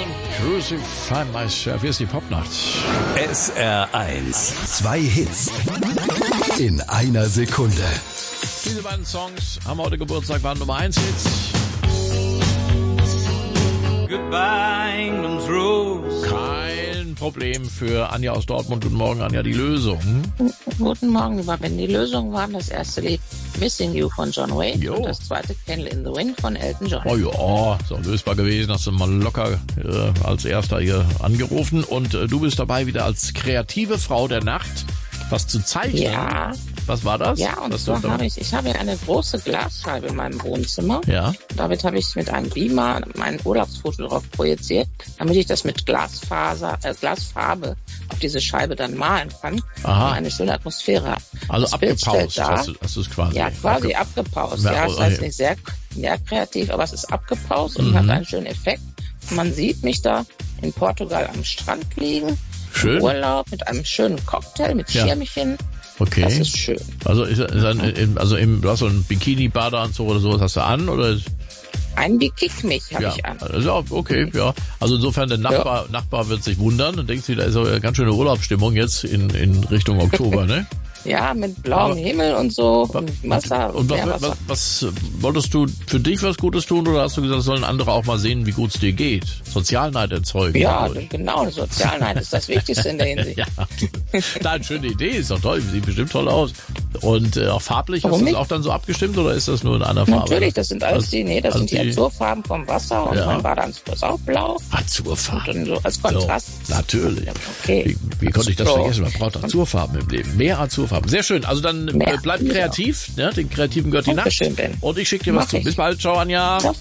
Crucify Myself. Hier ist die Popnacht. SR1. 2 Hits in einer Sekunde. Diese beiden Songs haben heute Geburtstag, waren Nummer 1 Hits. Goodbye, England's Rose. Kein Problem für Anja aus Dortmund. Guten Morgen, Anja, die Lösung. Guten Morgen, lieber Ben. Die Lösung waren das erste Lied Missing You von John Wayne Jo. und das zweite Candle in the Wind von Elton John. Oh ja, ist auch lösbar gewesen. Hast du mal locker als Erster hier angerufen. Und du bist dabei wieder als kreative Frau der Nacht was zu zeichnen. Ja. Was war das? Ja, und zwar habe ich eine große Glasscheibe in meinem Wohnzimmer. Ja. Damit habe ich mit einem Beamer mein Urlaubsfoto drauf projiziert, damit ich das mit Glasfarbe auf diese Scheibe dann malen kann Aha. und eine schöne Atmosphäre hat. Also Das Bild abgepaust stellt dar- hast du es quasi. Ja, quasi abgepaust. Ja, das heißt nicht sehr kreativ, aber es ist abgepaust und hat einen schönen Effekt. Man sieht mich da in Portugal am Strand liegen, Schön. im Urlaub mit einem schönen Cocktail, mit Ja. Schirmchen. Okay. Das ist schön. Also du hast so einen Bikini-Badeanzug oder sowas hast du an oder? Ein Kick mich habe Ja, ich an. also okay, ja. Also insofern der Nachbar wird sich wundern und denkt sich, da ist aber ganz schöne Urlaubsstimmung jetzt in Richtung Oktober, ne? Ja, mit blauem Himmel und so und Wasser. Und Meerwasser. was wolltest du für dich was Gutes tun oder hast du gesagt, sollen andere auch mal sehen, wie gut es dir geht? Sozialneid erzeugen. Ja, dadurch. genau, Sozialneid ist das Wichtigste in der Hinsicht. Ja, nein, schöne Idee, ist doch toll, sieht bestimmt toll aus. Und auch farblich, hast Warum du das nicht? auch dann so abgestimmt oder ist das nur in einer Farbe? Natürlich, das sind alles sind die die Azurfarben vom Wasser und Ja. mein Badeanzug ist auch blau. Azurfarben. Und dann so als Kontrast. So, natürlich. Okay. Wie konnte ich das So. vergessen? Man braucht Azurfarben im Leben. Mehr Azurfarben. Sehr schön. Also dann Mehr. bleib kreativ. Ja, den Kreativen gehört die Nacht. Dankeschön, Ben. Und ich schicke dir was Mach zu. ich. Bis bald. Ciao, Anja. Ciao.